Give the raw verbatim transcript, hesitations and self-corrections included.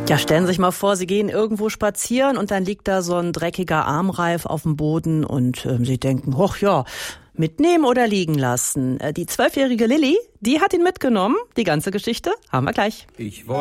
Ja, stellen Sie sich mal vor, Sie gehen irgendwo spazieren und dann liegt da so ein dreckiger Armreif auf dem Boden und äh, Sie denken, hoch ja, mitnehmen oder liegen lassen. Äh, die zwölfjährige Lilly, die hat ihn mitgenommen. Die ganze Geschichte haben wir gleich. Ich